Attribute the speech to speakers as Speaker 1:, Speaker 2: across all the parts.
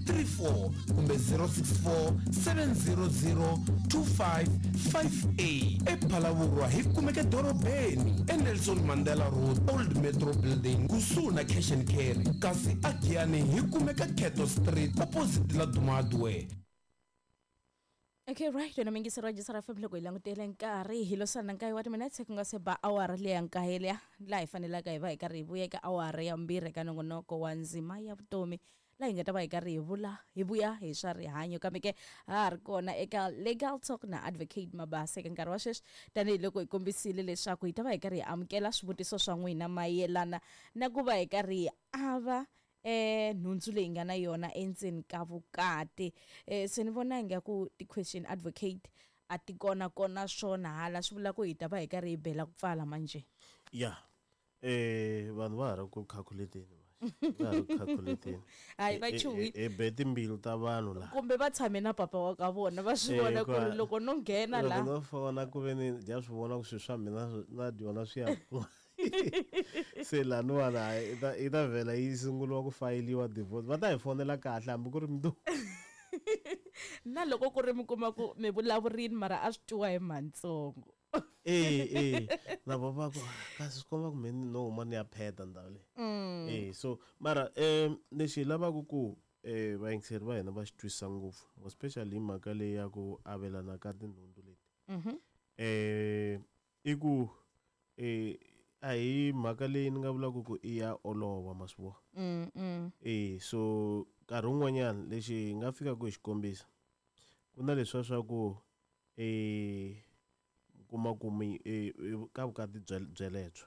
Speaker 1: 34 kumbe 064 700 2558. ePhalaborwa hi kumeka dorobeni eNelson Mandela Road, Old Metro Building, kusuhi na Cash and Carry. Kasi Agiyani hi kumeka Keto Street, opposite la Dumadwe.
Speaker 2: Okay, right. Wena mingisira jisara FM loko ilangutele nkarhi hi losana nkahi wa timinetse ku nga se ba awara leya nkahela la hi fanelaka hi va hi karhi hi vuya eka awara ya mbirhi ka nongonoko wa ndzima ya vutomi la hi nga ta va hi karhi hi vuya hi swa rihanyo kambe ke ha ri kona eka Legal Talk na Advocate Mabasa eka nkarhi wa sweswi tanihiloko hi kombisile leswaku hi ta va hi karhi hi amukela swivutiso swa n'wina mayelana na ku va hi karhi hi ava nhundzu leyi nga na yona endzeni ka vukati. Se ni vona ingaku ti question advocate a ti kona swona hala swi vula ku hi ta va hi karhi hi bela ku pfala manje.
Speaker 3: Yeah, vanhu va ha ri ku calculating
Speaker 2: hayi va chuhi
Speaker 3: beti mbilu ta vanhu la
Speaker 2: kumbe va tshame na papa wa ka vona va swi vona ku ri loko no nghena la
Speaker 3: no fona ku ve ni ja swi vona ku swi swa mina na dyona swi ya se lani wana i ta vela yi sunguriwa ku fayiliwa divorce va ta hi fonela kahle hambi ku ri mndu
Speaker 2: na loko ku ri mi kuma ku mi vulavurini mara a swi twiwa hi mantsongo
Speaker 3: na baba ku kasi swi komba ku meni no huma ni ya pheta ndhawu leyi so mara lexi hi lavaka ku vayingiseri va hina va xi twisisa ngopfu especially hi mhaka leyi ya ku avelana ka tinhundzu leti i ku a hi mhaka leyi ni nga vulaka ku i ya olova ma swi vona so nkarhi wun'wanyana lexi hi nga fika ku hi xikombisa ku na leswiya swa ku kuma ku ka vukati byelebyo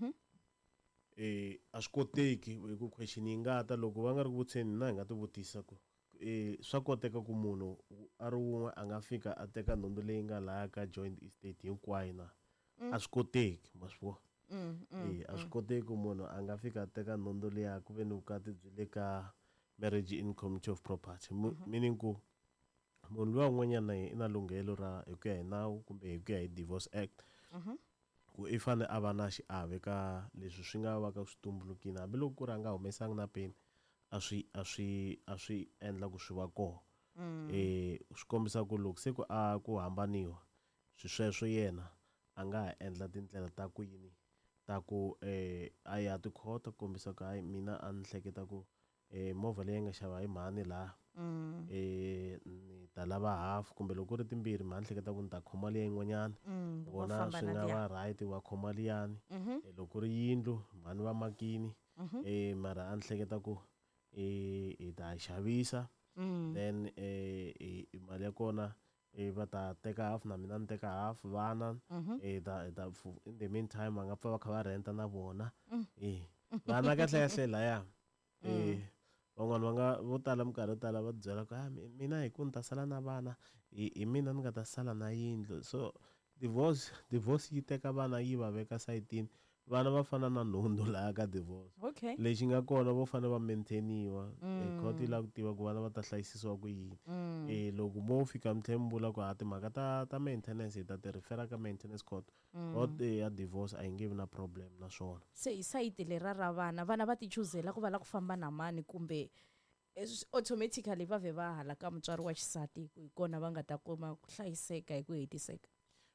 Speaker 3: a swi koteki hi ku question yi nga ta loko va nga ri ku vutseni na hi nga ti vutisa ku swa koteka ku munhu a ri wun'we a nga fika a teka nhundzu leyi nga laha ka joint estate hinkwayo na a swi koteki ma swi vona a swi koteki ku munhu a nga fika a teka nhundzu leya ku ve ni vukati byi le ka marriage in community of property meaning ku munhu luya un'wanyana i na lunghelo ra hi ku ya hi nawu kumbe hi ku ya hi divorce act ku i fane a va na xiave ka leswi swi nga va ka swi tumbulukini hambiloko ku ri a nga humesanga na peni a swi endla ku swi va koho swi kombisa ku loko se ku hambaniwa sweswo yena a nga ha endla tindlela ta ku yini ta ku a ya tikhoto kombisa ku hayi mina a ni hleketa ku movha leyi nga xava hi mhani laha ni ta lava hafu kumbe loko ku ri timbirhi mhani hleketa ku ni ta khoma liya yin'wanyana vona swi nga va right wa khoma liyani loko ku ri yindlu mhani va makini mara a ni hleketa ku hi ta xavisa then mali ya kona va ta teka hafu na mina ni teka hafu vana in the meantime va nga pfa va kha va renta na vona vana kahle laya van'wana va nga vo tala minkarhi yo tala va byela ku mina hi ku ni ta sala na vana hi mina ni nga ta sala na yindlu so divorce yi teka vana yi va veka sayitini vana va fana na nhundzu laha ka divorce lexi nga kona vo fanele va maintainiwa court yi lava ku tiva ku vana va ta hlayisisiwa ku yini loko mo fika mi tlhela mi vula ku timhaka ta maintenance hi ta ti rifera ka maintenance court ya divorce a yi nge vi na problem na swona
Speaker 2: se hi sayiti lera ra vana va ti chuzela ku va la ku famba na mani kumbe automatically va ve va hala ka mutswari wa xisati hi kona va nga ta kuma ku hlayiseka hi ku hetiseka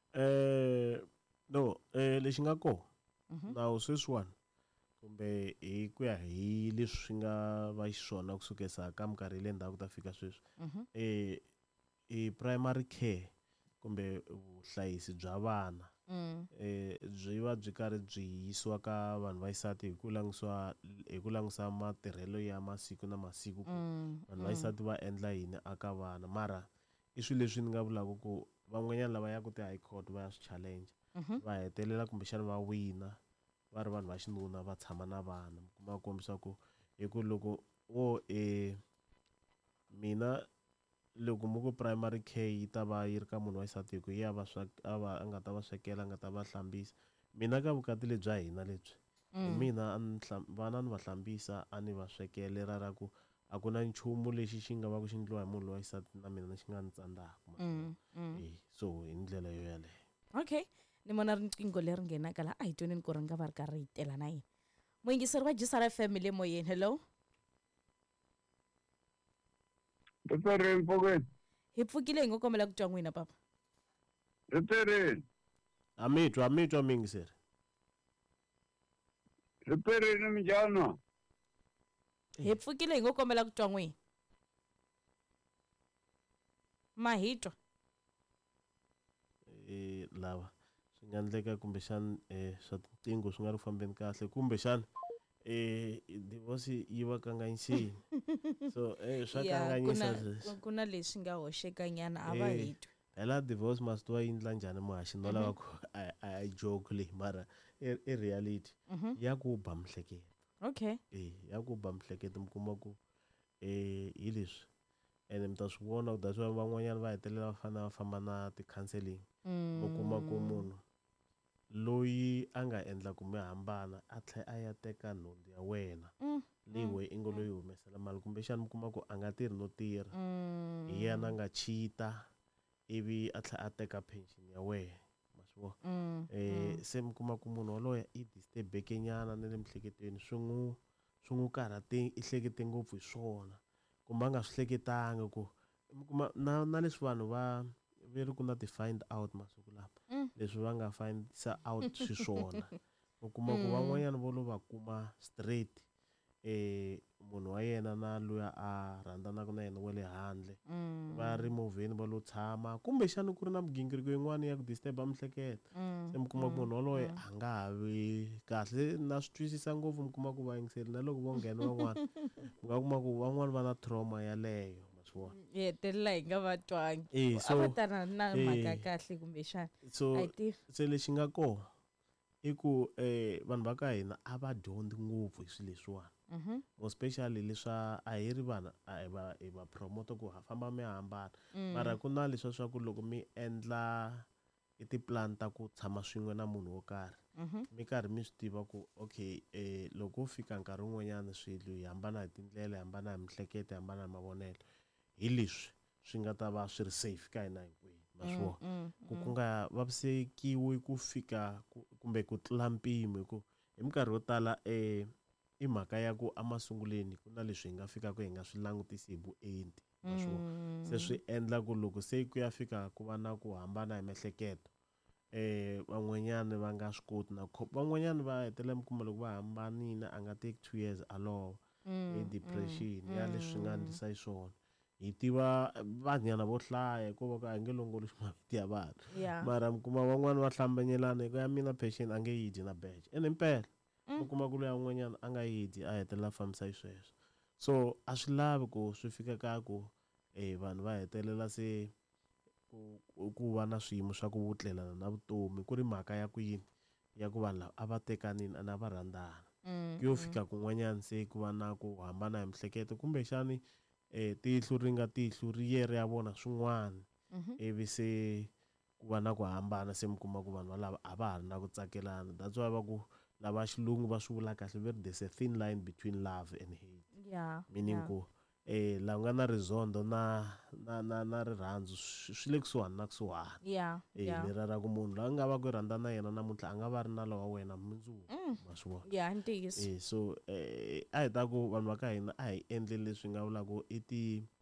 Speaker 3: no lexi nga kona nawu sweswiwani kumbe hi ku ya hi leswi swi nga va xiswona kusukesa ka minkarhi le ndzhaku ta fika sweswi primary care kumbe vuhlayisi bya vana byi va byi karhi byi yisiwa ka vanhu va xisati hi ku langisa matirhelo ya masiku na masiku ku vanhu va xisati va endla yini aka vana mara i swilo leswi ni nga vulaka ku van'wanyana lava ya ku ti-high court va ya swi challenge va hetelela kumbexana va wina va ri vanhu va xinuna va tshama na vana kuma kombisa ku hi ku loko mina loko mo ku primary care yi ta va yi ri ka munhu wa xisati hi ku a nga ta va swekela a nga ta va hlambisa mina ka vukati lebya hina lebyi mina vana ni va hlambisa a ni va swekela ra ku a ku na nchumu lexi xi nga va ku xi endliwa hi munhu wa xisati na mina xi nga ni tsandzaka so hi ndlela yo yaleyo
Speaker 2: okay ni mona riqingho leri nghenaka la a hi tweni ku ri nga va ri karhi hi tela na yini muyingiseri wa Jisara FM le moyeni hello
Speaker 4: Ritireni mpfukeni.
Speaker 2: hi pfukile hi ngo kombela ku twa n'wina papa
Speaker 4: Ritireni.
Speaker 3: amitwa mingiseri
Speaker 4: Ritireni minjhani?
Speaker 2: hi pfukile hi ngo kombela ku twa n'wina ma hi twa
Speaker 3: lava swi nga endleka kumbexani swa tinqingho swi nga ri fambeni kahle kumbexani divorce yi va kanganyisini so swa kanganyisa
Speaker 2: ku na leswi nga hoxekanyana a va hi twa
Speaker 3: phela divorce must wa yindla njhani muhaxi no lava ku a joke leyi mara i reality ya ku ba mihleketo
Speaker 2: okay
Speaker 3: ya ku ba mihleketo mi kuma ku hi leswi ene mi ta swi vona ku that's why van'wanyana va hetelela va fanele va famba na ti-counselling u kuma ku munhu loyi a nga endla ku mi hambana a tlhela a ya teka nhundzu ya wena leyi we i ngo loyi humesela mali kumbexana mi kuma ku a nga tirhi no tirha hi yena a nga cheat-a ivi a tlhela a teka pension ya wena ma swi vona se mi kuma ku munhu waloye i disturb-eke nyana na le miehleketweni swi n'wi karhate i hlekete ngopfu hi swona kumbe a nga swi hleketanga ku mi kuma na leswi vanhu va ri ku na ti-find out masiku lama leswi va nga find out xiswona u kuma ku van'wanyana vo lo va kuma straight munhu wa yena na loyi a rhandzanaka na yena wa le handle va ri movheni va lo tshama kumbexana ku ri na migingiriko yin'wana ya ku disturb-a mihleketo se mi kuma ku munhu waloye a nga ha vi kahle na swi twisisa ngopfu mi kuma ku vayingiseli na loko vo nghena van'wana mi nga kuma ku van'wana va na trauma yaleyo ma swi vona
Speaker 2: hi hetelela hi nga va twangi a va ta na mhaka kahle kumbexana
Speaker 3: se lexi nga kona i ku vanhu va ka hina a va dyondzi ngopfu hi swilo leswiwani more especially leswa a hi ri vanhu hi va promote ku famba mi hambana mara ku na leswa swa ku loko mi endla i ti-plan ta ku tshama swin'we na munhu wo karhi mi karhi mi swi tiva ku okay loko u fika nkarhi wun'wanyana swilo hi hambana hi tindlela hi hambana hi mihleketo hi hambana hi mavonelo hi leswi swi nga ta va swi ri safe ka hina hinkwenu ma swi vona ku nga vavisekiwi ku fika kumbe ku tlula mpimo hi ku hi minkarhi yo tala i mhaka ya ku emasunguleni ku na leswi hi nga fikaka hi nga swi langutisi hi vuenti ma swi vona se swi endla ku loko se ku ya fika ku va na ku hambana hi miehleketo van'wanyana va nga swi koti na van'wanyana va hetelela mi kuma loko va hambanile a nga take 2 years alova hi depression ya leswi nga endlisa xiswona hi tiva vanhnyana vo hlaya hikuva ka a nge longoloxi maviti ya vanhu mara mi kuma van'wani va hlambanyelana hi ku ya mina pension a nge yi dyi na beje ene mpela mi kuma ku loya un'wanyana a nga yi dyi a hetelela fambisa sweswo so a swi lavi ku swi fika ka ku vanhu va hetelela se ku va na swiyimo swa ku vutlelana na vutomi ku ri mhaka ya ku yini ya ku vanhu lava a va tekanini na va rhandzana ku yo fika kun'wanyana se ku va na ku hambana hi miehleketo kumbexani tihlo ri nga tihlo ri yeri ya vona swin'wana ivi se ku va na ku hambana se mi kuma ku vanhu valava a va ha ri na ku tsakelana that's why va ku lava xilungu va swi vula kahle very there's a thin line between love and hate meaning ku laha nga na rizondo na rirhandzu swi le kusuhani na kusuhani lera ra ku munhu la nga va ku rhandza na yena namuntlha a nga va ri na lowa wena mundzuku ma swi vona so a hi ta ku vanhu va ka hina a hi endle leswi nga vulaku i ti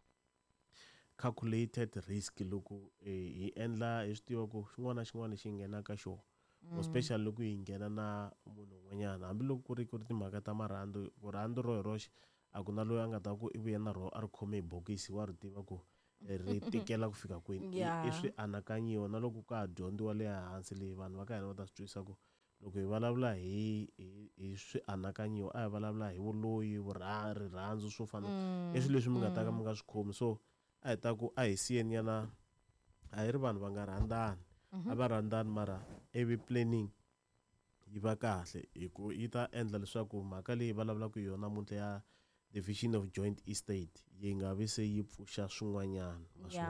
Speaker 3: calculated risk loko hi endla hi swi tiva ku xin'wana na xin'wana lexi hi nghenaka xona especially loko hi nghena na munhu un'wanyana hambiloko ku ri timhaka ta marhandzu ku rhandzu ro hi roxe a ku na loyi a nga ta ku i vuye na roho a ri khome hi bokisi wa ri tiva ku ri tikela ku fika kwini i swi anakanyiwa na loko ka ha dyondziwa le hansi leyi vanhu va ka hina va ta swi twisisa ku loko hi vulavula hi swi anakanyiwa a hi vulavula hi vuloyi rirhandzu swo fana i swilo leswi mi nga ta ka mi nga swi khomi so a hi ta ku a hi siyeni nyana a hi ri vanhu va nga rhandzani a va rhandzani mara every planning yi va kahle hi ku yi ta endla leswaku mhaka leyi vulavulaka hi yona namuntlha ya the vision of joint estate yi nga vi se yi pfuxa swin'wanyana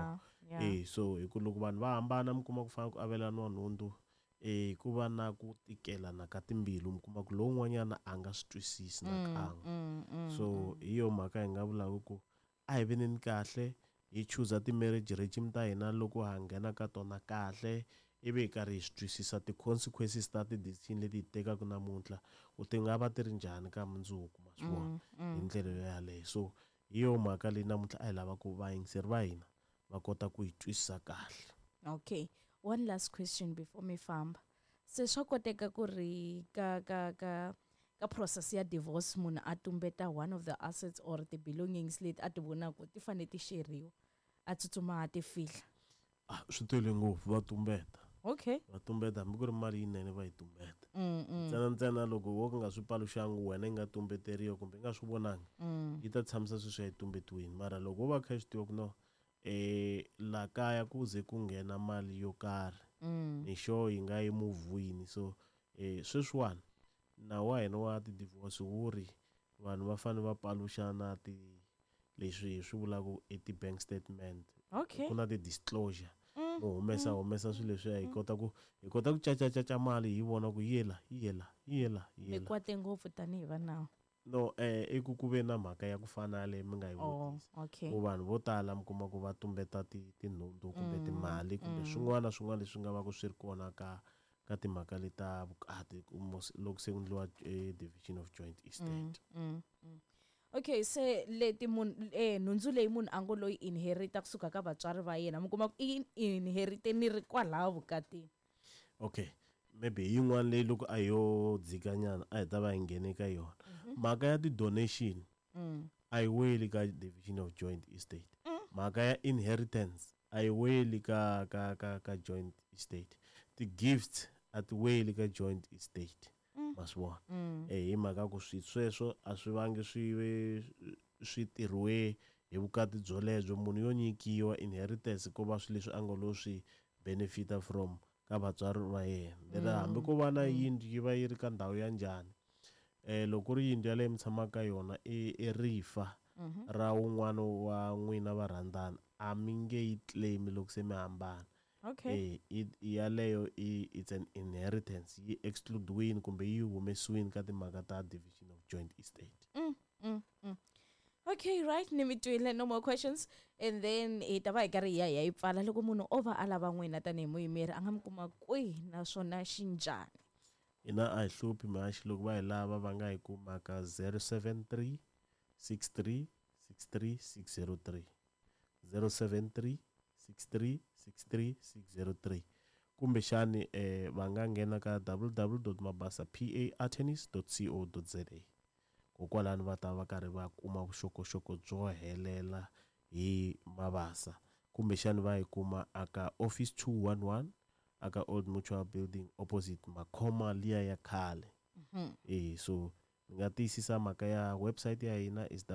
Speaker 3: so hi ku loko vanhu va hambana mi kuma ku fana ku avelaniwa nhundzu ku va na ku tikelana ka timbilu mi kuma ku lowun'wanyana a nga swi twisisi nakan'we so hi yo mhaka hi nga vulaka ku a hi veneni kahle hi chuza ti-marriage regime ta hina loko ha nghena ka tona kahle ivi hi karhi hi swi twisisa ti-consequences ta ti-decision leti hi tekaka namuntlha ku ti nga va ti ri njhani ka mundzuku ma swi vona hi ndlela yo yaleyo so hi yo mhaka leyi namuntlha a hi lava ku vayingiseri va hina va kota ku yi twisisa kahle.
Speaker 2: Okay, one last question before me famba. Se swa koteka ku ri ka process ya divorce munhu a tumbeta one of the assets or the belongings leti a ti vonaka ti fanele ti sheriwa a tsutsuma a ti fihla.
Speaker 3: Swi tele ngopfu va tumbeta.
Speaker 2: Okay.
Speaker 3: Va tumbeta hambi ku ri mali yinene va yi tumbeta. Ntsena loko wo ka nga swi paluxangi wena yi nga tumbeteriwa kumbe nga swi vonanga yi ta tshamisa sweswi ya yi tumbetiwini, mara loko wo va kha swi tiva ku no la kaya ku ze ku nghena mali yo karhi ni sure yi nga yi muvhini. So sweswiwani nawu wa hina wa ti-divorce wu ri vanhu va fanele va paluxana leswi hi swi vulaka ti-bank statement.
Speaker 2: Okay.
Speaker 3: Ku na ti-disclosure no humesa swilo leswiya hi kota ku caca mali hi vona ku yi yela.
Speaker 2: Mi kwate ngopfu tanihi va nawu.
Speaker 3: No ku ve na mhaka ya ku fana leyi mi nga yi vutisa.
Speaker 2: Okay.
Speaker 3: Ku vanhu vo tala mi kuma ku va tumbeta tinhundzu kumbe timali kumbe swin'wana na swin'wana leswi nga va ku swi ri kona ka timhaka leta vukati loko se ku endliwa division of joint estate.
Speaker 2: Okay, se leti nhundzu leyi munhu a ngo loyi inherita kusuka ka vatswari va yena mi kuma ku inherite ni ri kwalaho vukatini.
Speaker 3: Okay, maybe yin'wana leyi loko a yo dzikanyana a hi ta va hi nghene ka yona mhaka ya ti-donation a yi weli ka division of joint estate. Mhaka ya inheritance a yi weli ka joint estate. Ti-gifts a ti weli ka joint estate. Maswona hi mhaka ku sweswo a swi vangi swi tirhiwe hi vukati byo lebyo munhu yo nyikiwa inheritance ko va swilo leswi a nga lo swi benefita from ka vatswari va yena. Lera hambi ko va na yindlu yi va yi ri ka ndhawu ya njhani loko ku ri yindlu ya leyi mi tshamaka ka yona i rifa ra wun'wana wa n'wina va rhandzana a mi nge yi claim loko se mi hambana.
Speaker 2: Okay.
Speaker 3: Yaleyo it's an inheritance yi excludiwini kumbe yi humesiwini ka timhaka ta division of joint estate.
Speaker 2: Okay, right, ni mi twile, no more questions, and then ta va hi karhi hi yi pfala loko munhu o va a lava n'wina tanihi muyimeri a nga mi kuma kwihi naswona xi njhani.
Speaker 3: Hina a hi hluphi mahaxi loko va hi lava va nga hi kuma ka 073 63 63 603 073 63 63 603 kumbe xani va nga nghena ka www.mabasapaattorneys.co.za. kokwalani va ta va karhi va kuma vuxokoxoko byo helela hi Mabasa kumbe xani va yi kuma aka office 211 aka Old Mutual Building opposite Makhoma liya ya khale. So ni nga tiyisisa mhaka ya website ya hina is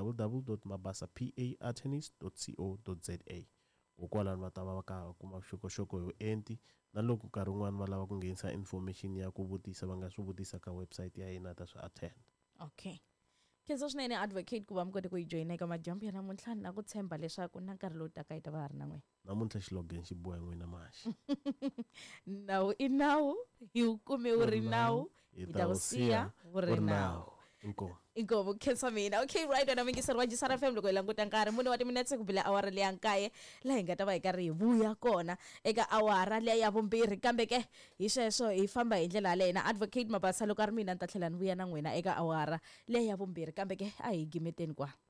Speaker 3: www.mabasapaattorneys.co.za. kokwalani va ta va ka kuma vuxokoxoko hi enti na loko nkarhi wun'wani va lava ku nghenisa information ya ku vutisa va nga swi vutisa ka website ya hina ta swi attend.
Speaker 2: Okay. Khensa swinene advocate ku va mi kote ku yi joyina eka majambu ya namuntlha na ku tshemba leswaku na nkarhi lowu taka yi ta va ha ri na n'wina.
Speaker 3: Namuntlha xilogen xi boha n'wina mahaxi.
Speaker 2: Nawu i nawu hi wu kume wu ri nawu hi ta wu siya wu ri nawu. Inkomo khensa mina. Okay, right, wena mingiseri wa Jisara FM loko hi languta nkarhi mune wa timinetse ku bila awara leya nkaye laha hi nga ta va hi karhi hi vuya kona eka awara leya ya vumbirhi kambe ke hi sweswo hi famba hi ndlela leyi na advocate Mabasa loko a ri mina ni ta tlhela ni vuya na n'wina eka awara leya ya vumbirhi kambe ke a hi gimeteni kwa.